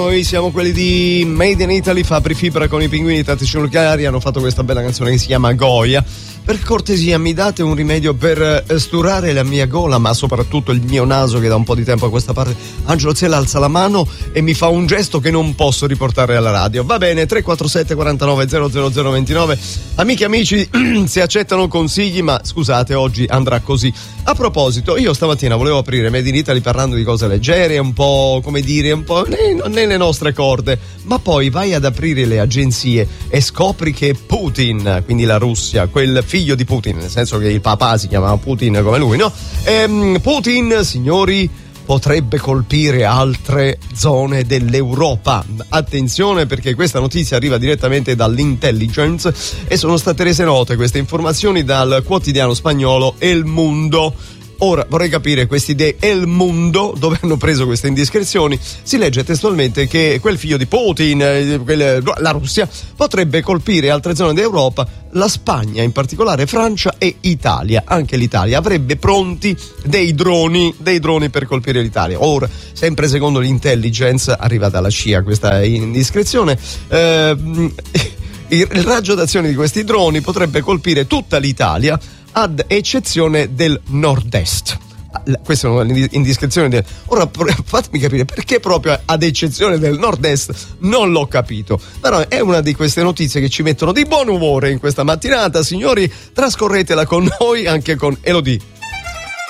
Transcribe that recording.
Noi siamo quelli di Made in Italy, Fabri Fibra con i pinguini tattici nucleari, hanno fatto questa bella canzone che si chiama Goya. Per cortesia mi date un rimedio per sturare la mia gola, ma soprattutto il mio naso, che da un po' di tempo a questa parte. Angelo Zella alza la mano e mi fa un gesto che non posso riportare alla radio. Va bene, 347 49 00029. Amiche e amici, si accettano consigli, ma scusate, oggi andrà così. A proposito, io stamattina volevo aprire Made in Italy parlando di cose leggere, un po', come dire, un po' nelle nostre corde, ma poi vai ad aprire le agenzie e scopri che Putin, quindi la Russia, quel figlio di Putin, nel senso che il papà si chiamava Putin come lui, no? Putin, signori, potrebbe colpire altre zone dell'Europa. Attenzione, perché questa notizia arriva direttamente dall'intelligence e sono state rese note queste informazioni dal quotidiano spagnolo El Mundo. Ora vorrei capire questi de El Mundo dove hanno preso queste indiscrezioni. Si legge testualmente che quel figlio di Putin, la Russia, potrebbe colpire altre zone d'Europa, la Spagna in particolare, Francia e Italia. Anche l'Italia avrebbe pronti dei droni per colpire l'Italia. Ora, sempre secondo l'intelligence, arrivata alla CIA questa indiscrezione, il raggio d'azione di questi droni potrebbe colpire tutta l'Italia ad eccezione del nord-est. Questa è un'indiscrezione. Ora fatemi capire perché proprio ad eccezione del nord-est, non l'ho capito, però è una di queste notizie che ci mettono di buon umore in questa mattinata. Signori, trascorretela con noi, anche con Elodie.